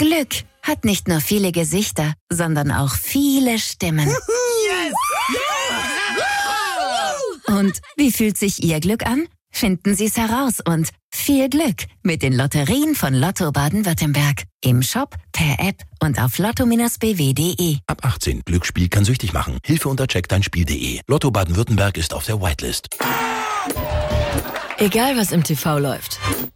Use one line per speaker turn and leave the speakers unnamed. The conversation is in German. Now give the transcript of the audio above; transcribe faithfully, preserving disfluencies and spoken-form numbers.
Glück hat nicht nur viele Gesichter, sondern auch viele Stimmen.
Yes!
Ja! Und wie fühlt sich Ihr Glück an? Finden Sie es heraus und viel Glück mit den Lotterien von Lotto Baden-Württemberg. Im Shop, per App und auf lotto Bindestrich b w punkt d e.
Ab achtzehn. Glücksspiel kann süchtig machen. Hilfe unter check dein Spiel punkt d e. Lotto Baden-Württemberg ist auf der Whitelist.
Egal was im T V läuft.